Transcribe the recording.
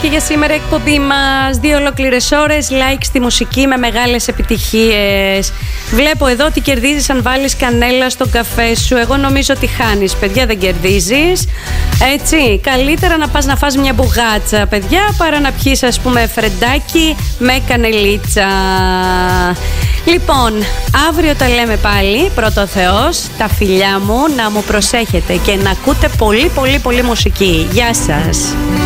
και για σήμερα η εκπομπή μας. 2 ολόκληρες ώρες, like στη μουσική με μεγάλες επιτυχίες. Βλέπω εδώ ότι κερδίζεις αν βάλεις κανέλα στον καφέ σου. Εγώ νομίζω ότι χάνεις, παιδιά, δεν κερδίζεις. Έτσι, καλύτερα να πας να φας μια μπουγάτσα, παιδιά, παρά να πιείς, ας πούμε, φρεντάκι με κανελίτσα. Λοιπόν, αύριο τα λέμε πάλι, πρώτο ο Θεός. Τα φιλιά μου, να μου προσέχετε και να ακούτε πολύ μουσική. Γεια σας.